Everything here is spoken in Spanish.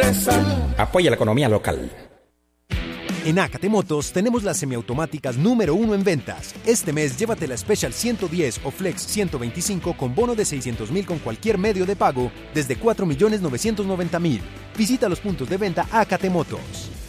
Apoya la economía local. En Acate Motos tenemos las semiautomáticas número 1 en ventas. Este mes llévate la Special 110 o Flex 125 con bono de 600.000 con cualquier medio de pago desde 4.990.000. Visita los puntos de venta Acate Motos.